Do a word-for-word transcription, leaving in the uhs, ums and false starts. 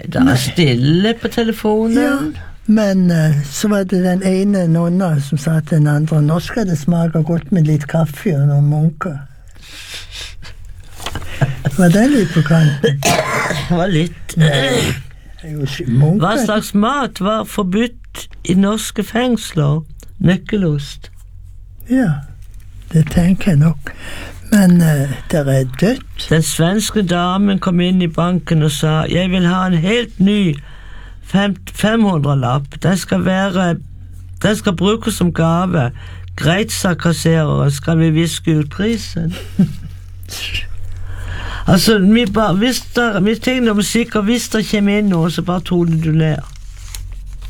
det er stille på telefonen. Ja, men uh, så var det den ene nonna som sa til den andre, nå skal det smake godt med litt kaffe og noen munker. Var det litt på kanten? Det var litt. Nei, jo, munker. Hva slags mat var forbudt i norske fengsler? Nøkkelost. Ja, det tenker jeg nok. Men uh, det er dødt. Den svenske damen kom inn i banken og sa, jeg vil ha en helt ny femhundre-lapp. Den skal være, den skal brukes som gave. Greit, sa kassereren, skal vi viske ut prisen? Altså, vi bare, hvis der, vi tenkte musikk, og hvis der kommer inn noe, så bare toner du ned.